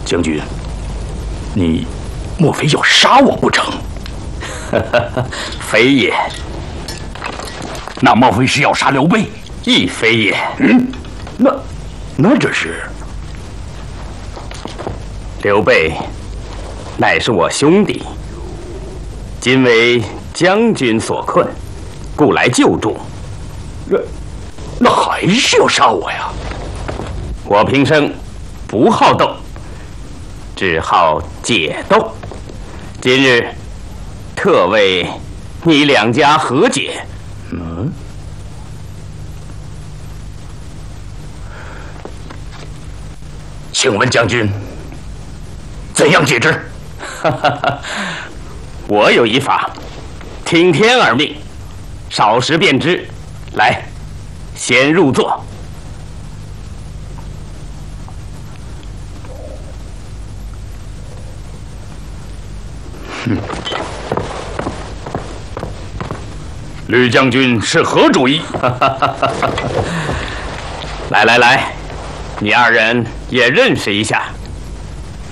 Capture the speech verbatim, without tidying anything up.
将军，你莫非要杀我不成？ 非也。 那莫非是要杀刘备？ 亦非也。 嗯，那那这是？ 刘备乃是我兄弟，今为将军所困，故来救助。 那那还是要杀我呀？ 我平生不好斗，只好解斗。今日特为你两家和解。 嗯，请问将军怎样解之？ 我有一法，听天而命，少时便知。来，先入座。 哼，吕将军是何主意？ 来来来，你二人也认识一下。